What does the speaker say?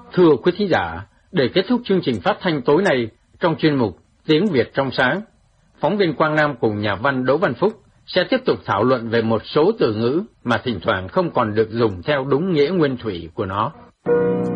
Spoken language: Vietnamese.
Thưa quý thính giả, để kết thúc chương trình phát thanh tối nay trong chuyên mục Tiếng Việt trong sáng, phóng viên Quang Nam cùng nhà văn Đỗ Văn Phúc sẽ tiếp tục thảo luận về một số từ ngữ mà thỉnh thoảng không còn được dùng theo đúng nghĩa nguyên thủy của nó.